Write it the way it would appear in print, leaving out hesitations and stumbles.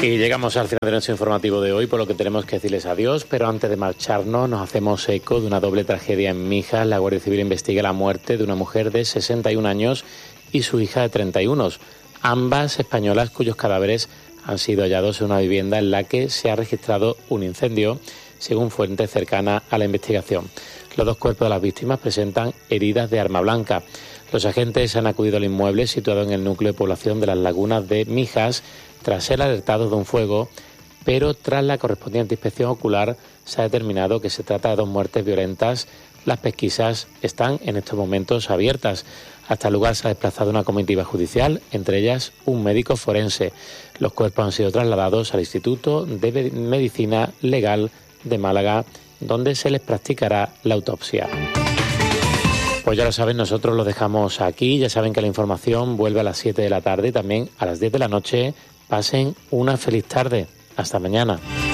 Y llegamos al final de nuestro informativo de hoy, por lo que tenemos que decirles adiós, pero antes de marcharnos nos hacemos eco de una doble tragedia en Mijas. La Guardia Civil investiga la muerte de una mujer de 61 años y su hija de 31, ambas españolas cuyos cadáveres han sido hallados en una vivienda en la que se ha registrado un incendio, según fuentes cercanas a la investigación. Los dos cuerpos de las víctimas presentan heridas de arma blanca. Los agentes han acudido al inmueble situado en el núcleo de población de Las Lagunas de Mijas tras ser alertados de un fuego, pero tras la correspondiente inspección ocular se ha determinado que se trata de dos muertes violentas. Las pesquisas están en estos momentos abiertas. Hasta el lugar se ha desplazado una comitiva judicial, entre ellas un médico forense. Los cuerpos han sido trasladados al Instituto de Medicina Legal de Málaga, donde se les practicará la autopsia. Pues ya lo saben, nosotros lo dejamos aquí. Ya saben que la información vuelve a las 7 de la tarde y también a las 10 de la noche. Pasen una feliz tarde. Hasta mañana.